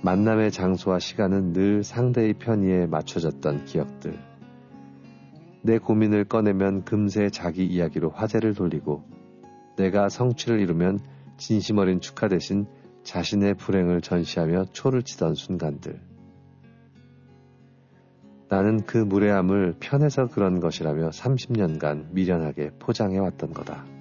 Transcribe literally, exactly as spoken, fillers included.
만남의 장소와 시간은 늘 상대의 편의에 맞춰졌던 기억들. 내 고민을 꺼내면 금세 자기 이야기로 화제를 돌리고 내가 성취를 이루면 진심 어린 축하 대신 자신의 불행을 전시하며 초를 치던 순간들. 나는 그 무례함을 편해서 그런 것이라며 삼십 년간 미련하게 포장해왔던 거다.